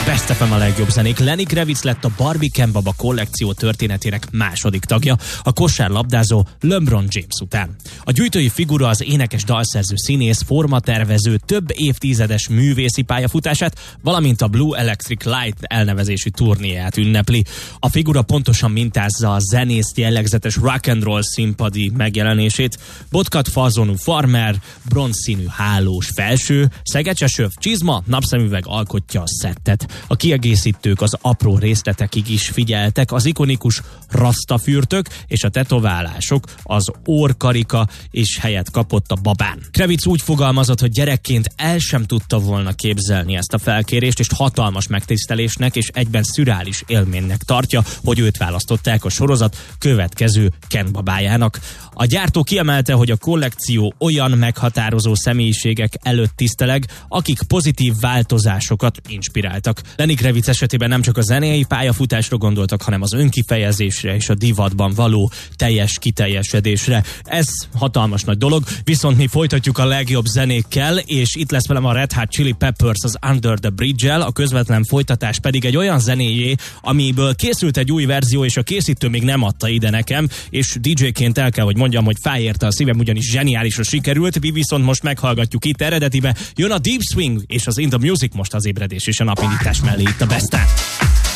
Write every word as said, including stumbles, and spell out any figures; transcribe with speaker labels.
Speaker 1: Best ef em a legjobb zenék. Lenny Kravitz lett a Barbie Ken Baba kollekció történetének második tagja, a kosárlabdázó LeBron James után. A gyűjtői figura az énekes, dalszerző, színész, formatervező több évtizedes művészi pályafutását, valamint a Blue Electric Light elnevezésű turnéját ünnepli. A figura pontosan mintázza a zenész jellegzetes rock and roll színpadi megjelenését. Botkat fazonú farmer, bronzszínű hálós felső, szegecsesöv, csizma, napszemüveg alkotja a szettet. A kiegészítők az apró részletekig is figyeltek, az ikonikus rasztafürtök és a tetoválások, az orrkarika is helyet kapott a babán. Kravitz úgy fogalmazott, hogy gyerekként el sem tudta volna képzelni ezt a felkérést, és hatalmas megtisztelésnek és egyben szürreális élménynek tartja, hogy őt választották a sorozat következő Ken babájának. A gyártó kiemelte, hogy a kollekció olyan meghatározó személyiségek előtt tiszteleg, akik pozitív változásokat inspiráltak. Lenny Kravitz esetében nem csak a zenei pályafutásra gondoltak, hanem az önkifejezésre és a divatban való teljes kiteljesedésre. Ez hatalmas nagy dolog, viszont mi folytatjuk a legjobb zenékkel, és itt lesz velem a Red Hot Chili Peppers az Under the Bridge-el, a közvetlen folytatás pedig egy olyan zenéjé, amiből készült egy új verzió, és a készítő még nem adta ide nekem, és dé dzséként el kell, hogy mondjam, hogy fájérte a szívem, ugyanis zseniálisra sikerült, mi viszont most meghallgatjuk itt eredetibe. Jön a Deep Swing és az In the Music most az ébredés és a napindítás mellé itt a Besten.